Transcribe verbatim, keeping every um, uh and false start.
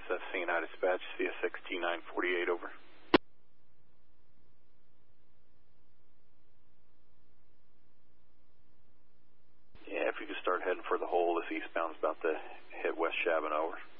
F C and I dispatch, C S X T nine forty-eight, over. Yeah, if you could start heading for the hole, this eastbound's about to hit West Shabana, over.